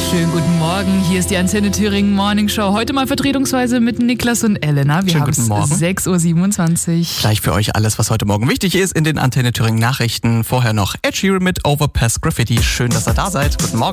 Schönen guten Morgen, hier ist die Antenne Thüringen Morning Show. Heute mal vertretungsweise mit Niklas und Elena. Wir haben es 6.27 Uhr. Gleich für euch alles, was heute Morgen wichtig ist in den Antenne Thüringen Nachrichten. Vorher noch Ed Sheeran mit Overpass Graffiti. Schön, dass ihr da seid. Guten Morgen.